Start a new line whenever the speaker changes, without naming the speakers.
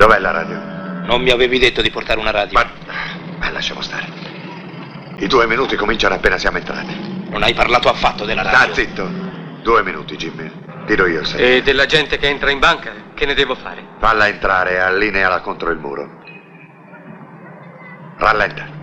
Dov'è la radio?
Non mi avevi detto di portare una radio.
Ma lasciamo stare. I 2 minuti cominciano appena siamo entrati.
Non hai parlato affatto della radio.
Sta zitto. 2 minuti, Jimmy. Tiro io, sai.
E della gente che entra in banca, che ne devo fare?
Falla entrare, allineala contro il muro. Rallenta.